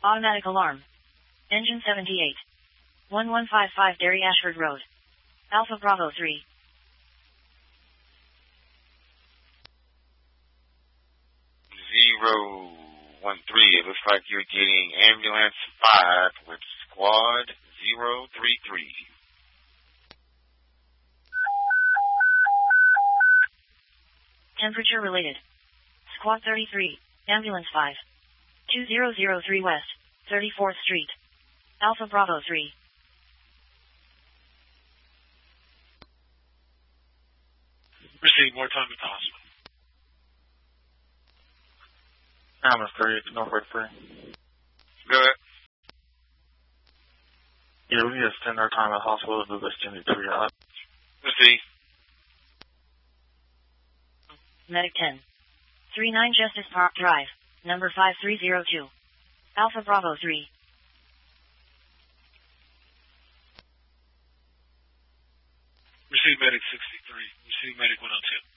Automatic alarm. Engine 78. 1155 Derry Ashford Road. Alpha Bravo 3. 013. It looks like you're getting ambulance 5 with squad 033. Temperature related. Squad 33, ambulance 5. 2003 West, 34th Street. Alpha Bravo 3. Receive more time at the hospital. Ambulance 38 Norfolk 3. Good. Yeah, we need to extend our time at the hospital to the extended 3 hours. Receive. Medic 10. 39 Justice Park Drive, number 5302. Alpha Bravo 3. Receive medic 63. Receive medic 102.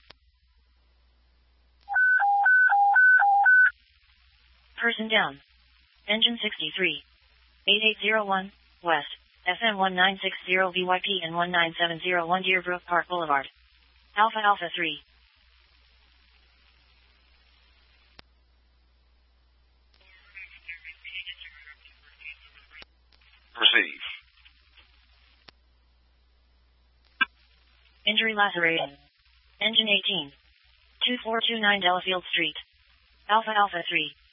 Person down. Engine 63. 8801, West, FM 1960 VYP and 19701 Deerbrook Park Boulevard. Alpha Alpha 3. Receive. Injury lacerated. Engine 18. 2429 Delafield Street. Alpha Alpha 3.